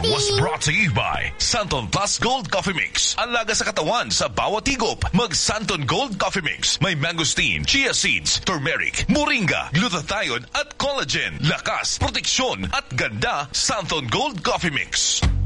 was brought to you by Santon Plus Gold Coffee Mix. Ang laga sa katawan sa bawat higop. Mag Santon Gold Coffee Mix. May mangosteen, chia seeds, turmeric, moringa, glutathione at collagen. Lakas, proteksyon at ganda. Santon Gold Coffee Mix.